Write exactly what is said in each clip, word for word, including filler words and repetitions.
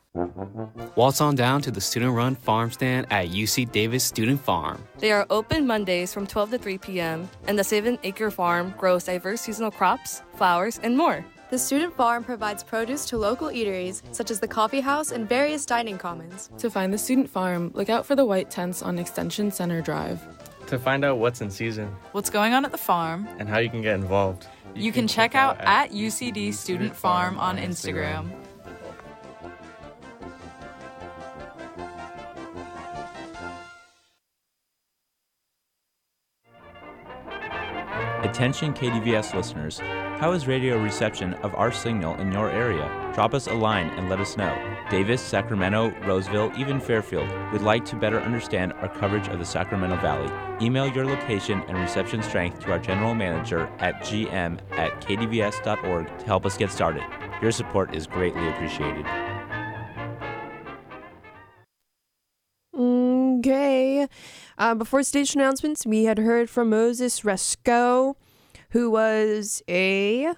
Waltz on down to the student-run farm stand at U C Davis Student Farm. They are open Mondays from twelve to three p.m., and the seven-acre farm grows diverse seasonal crops, flowers, and more. The student farm provides produce to local eateries, such as the coffee house and various dining commons. To find the student farm, look out for the white tents on Extension Center Drive. To find out what's in season, what's going on at the farm, and how you can get involved, you, you can, can check, check out at U C D Student Farm on Instagram. Attention K D V S listeners, how is radio reception of our signal in your area? Drop us a line and let us know. Davis, Sacramento, Roseville, even Fairfield. We'd like to better understand our coverage of the Sacramento Valley. Email your location and reception strength to our general manager at g m at k d v s dot org to help us get started. Your support is greatly appreciated. Okay. Uh, before station announcements, we had heard from Moses Resco, who was a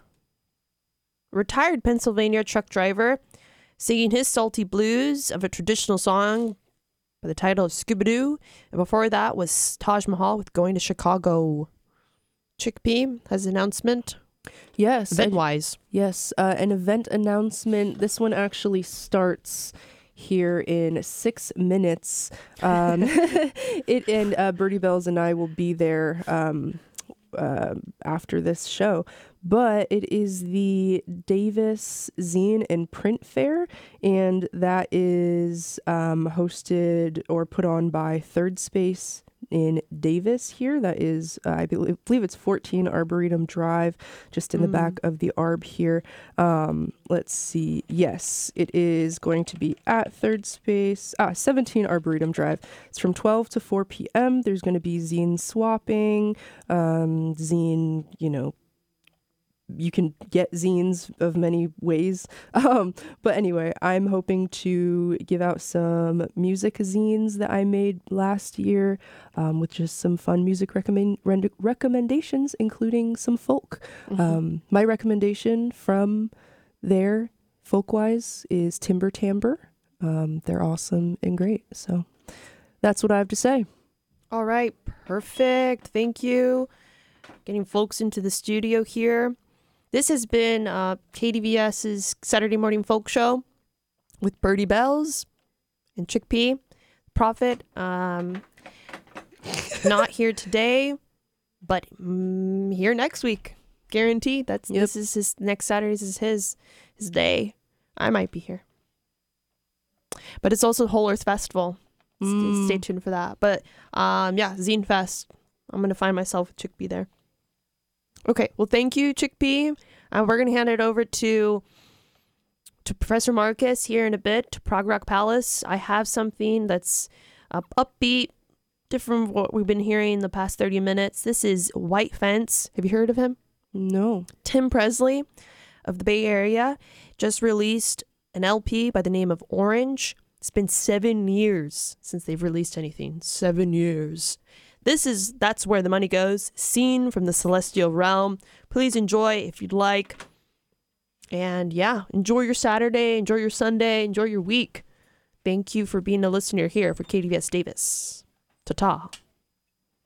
retired Pennsylvania truck driver, singing his salty blues of a traditional song by the title of Scooby-Doo. And before that was Taj Mahal with Going to Chicago. Chickpea has an announcement. Yes. Event-wise. Yes, uh, an event announcement. This one actually starts here in six minutes. Um, it and uh, Birdie Bells and I will be there um, uh, after this show. But it is the Davis Zine and Print Fair, and that is um, hosted or put on by Third Space in Davis here. That is, uh, I believe, believe it's fourteen Arboretum Drive, just in mm. the back of the Arb here. Um, let's see. Yes, it is going to be at Third Space, ah, seventeen Arboretum Drive. It's from twelve to four p.m. There's going to be zine swapping, um, zine, you know, you can get zines of many ways. Um, but anyway, I'm hoping to give out some music zines that I made last year um, with just some fun music recommend rend- recommendations, including some folk. Mm-hmm. Um, my recommendation from there, folk-wise, is Timber Timbre. Um, they're awesome and great. So that's what I have to say. All right. Perfect. Thank you. Getting folks into the studio here. This has been uh, K D V S's Saturday Morning Folk Show with Birdie Bells and Chickpea. Prophet, um, not here today, but mm, here next week. Guaranteed. That's yep. This is his next Saturday. This is his his day. I might be here, but it's also Whole Earth Festival. Mm. Stay, stay tuned for that. But um, yeah, Zine Fest. I'm gonna find myself with Chickpea there. Okay, well, thank you, Chickpea. Uh, we're going to hand it over to to Professor Marcus here in a bit, to Prog Rock Palace. I have something that's uh, upbeat, different from what we've been hearing the past thirty minutes. This is White Fence. Have you heard of him? No. Tim Presley of the Bay Area just released an L P by the name of Orange. It's been seven years since they've released anything. Seven years. This is, that's where the money goes. Scene from the Celestial Realm. Please enjoy if you'd like. And yeah, enjoy your Saturday, enjoy your Sunday, enjoy your week. Thank you for being a listener here for K D V S Davis. Ta-ta.